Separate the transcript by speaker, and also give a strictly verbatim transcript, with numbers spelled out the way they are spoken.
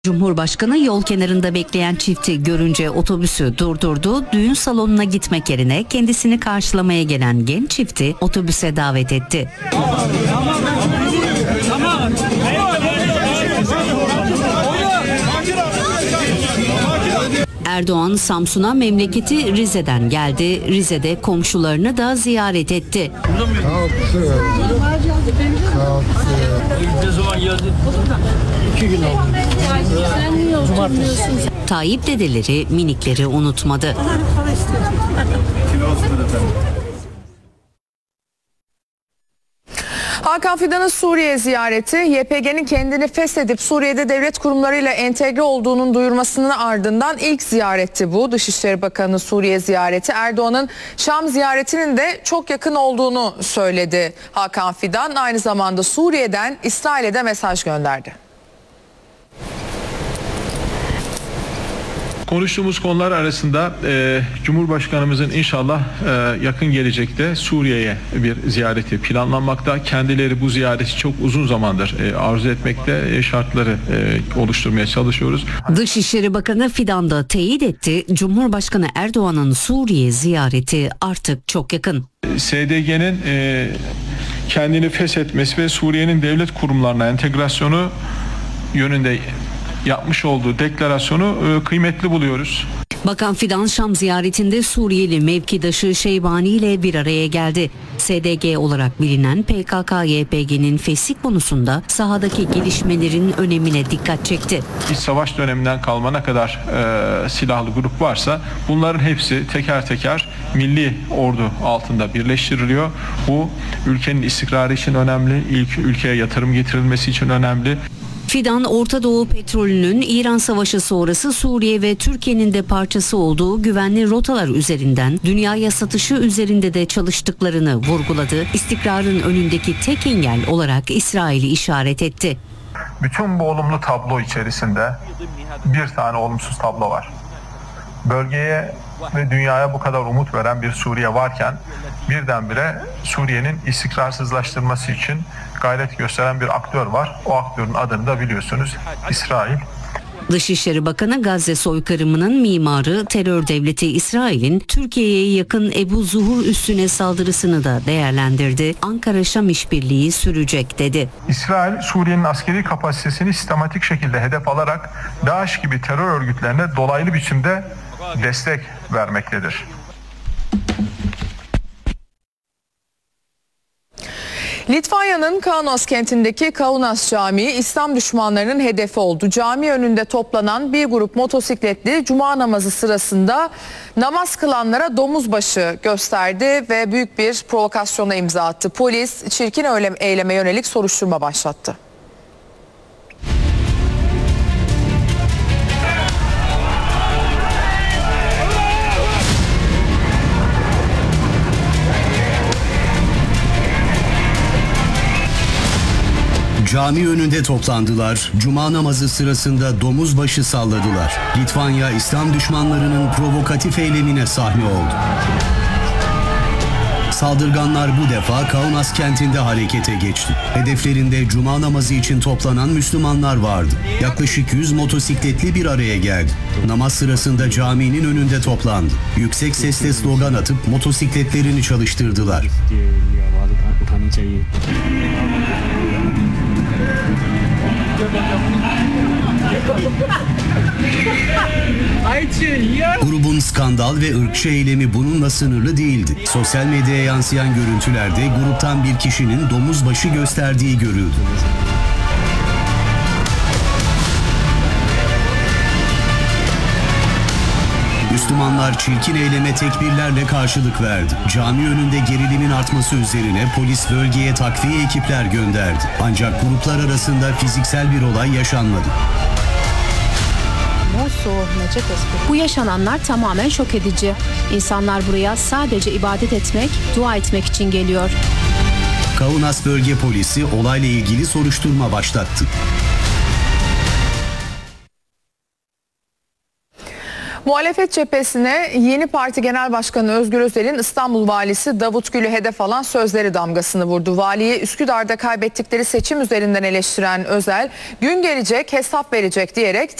Speaker 1: Cumhurbaşkanı yol kenarında bekleyen çifti görünce otobüsü durdurdu. Düğün salonuna gitmek yerine kendisini karşılamaya gelen genç çifti otobüse davet etti. Erdoğan Samsun'a memleketi Rize'den geldi. Rize'de komşularını da ziyaret etti.
Speaker 2: Ne zaman geldin? İki gün oldu. Cumartesi.
Speaker 1: Tayyip dedeleri minikleri unutmadı.
Speaker 3: Hakan Fidan'ın Suriye ziyareti, Y P G'nin kendini feshedip Suriye'de devlet kurumlarıyla entegre olduğunun duyurmasının ardından ilk ziyaretti bu. Dışişleri Bakanı Suriye ziyareti. Erdoğan'ın Şam ziyaretinin de çok yakın olduğunu söyledi Hakan Fidan. Aynı zamanda Suriye'den İsrail'e de mesaj gönderdi.
Speaker 4: Konuştuğumuz konular arasında e, Cumhurbaşkanımızın inşallah e, yakın gelecekte Suriye'ye bir ziyareti planlanmakta. Kendileri bu ziyareti çok uzun zamandır e, arzu etmekte, e, şartları e, oluşturmaya çalışıyoruz.
Speaker 1: Dışişleri Bakanı Fidan da teyit etti. Cumhurbaşkanı Erdoğan'ın Suriye ziyareti artık çok yakın.
Speaker 4: S D G'nin e, kendini feshetmesi ve Suriye'nin devlet kurumlarına entegrasyonu yönünde yapmış olduğu deklarasyonu e, kıymetli buluyoruz.
Speaker 1: Bakan Fidan Şam ziyaretinde Suriyeli mevkidaşı Şeybani ile bir araya geldi. S D G olarak bilinen P K K Y P G'nin fesih konusunda sahadaki gelişmelerin önemine dikkat çekti.
Speaker 4: İç savaş döneminden kalma ne kadar e, silahlı grup varsa bunların hepsi teker teker milli ordu altında birleştiriliyor. Bu ülkenin istikrarı için önemli, ilk ülkeye yatırım getirilmesi için önemli.
Speaker 1: Fidan, Orta Doğu petrolünün İran Savaşı sonrası Suriye ve Türkiye'nin de parçası olduğu güvenli rotalar üzerinden dünyaya satışı üzerinde de çalıştıklarını vurguladı. İstikrarın önündeki tek engel olarak İsrail'i işaret etti.
Speaker 4: Bütün bu olumlu tablo içerisinde bir tane olumsuz tablo var. Bölgeye ve dünyaya bu kadar umut veren bir Suriye varken birdenbire Suriye'nin istikrarsızlaştırması için gayret gösteren bir aktör var. O aktörün adını da biliyorsunuz, İsrail.
Speaker 1: Dışişleri Bakanı Gazze soykırımının mimarı terör devleti İsrail'in Türkiye'ye yakın Ebu Zuhur üssüne saldırısını da değerlendirdi. Ankara-Şam işbirliği sürecek dedi.
Speaker 4: İsrail, Suriye'nin askeri kapasitesini sistematik şekilde hedef alarak DAEŞ gibi terör örgütlerine dolaylı biçimde destek vermektedir.
Speaker 3: Litvanya'nın Kaunas kentindeki Kaunas Camii İslam düşmanlarının hedefi oldu. Cami önünde toplanan bir grup motosikletli cuma namazı sırasında namaz kılanlara domuz başı gösterdi ve büyük bir provokasyona imza attı. Polis çirkin eyleme yönelik soruşturma başlattı.
Speaker 5: Cami önünde toplandılar, cuma namazı sırasında domuz başı salladılar. Litvanya, İslam düşmanlarının provokatif eylemine sahne oldu. Saldırganlar bu defa Kaunas kentinde harekete geçti. Hedeflerinde cuma namazı için toplanan Müslümanlar vardı. Yaklaşık yüz motosikletli bir araya geldi. Namaz sırasında caminin önünde toplandı. Yüksek sesle slogan atıp motosikletlerini çalıştırdılar. Grubun skandal ve ırkçı eylemi bununla sınırlı değildi. Sosyal medyaya yansıyan görüntülerde gruptan bir kişinin domuz başı gösterdiği görüldü. Müslümanlar çirkin eyleme tekbirlerle karşılık verdi. Cami önünde gerilimin artması üzerine polis bölgeye takviye ekipler gönderdi. Ancak gruplar arasında fiziksel bir olay yaşanmadı.
Speaker 6: Bu yaşananlar tamamen şok edici. İnsanlar buraya sadece ibadet etmek, dua etmek için geliyor.
Speaker 5: Kaunas Bölge Polisi olayla ilgili soruşturma başlattı.
Speaker 3: Muhalefet cephesine yeni parti genel başkanı Özgür Özel'in İstanbul valisi Davut Gül'ü hedef alan sözleri damgasını vurdu. Valiyi Üsküdar'da kaybettikleri seçim üzerinden eleştiren Özel, gün gelecek hesap verecek diyerek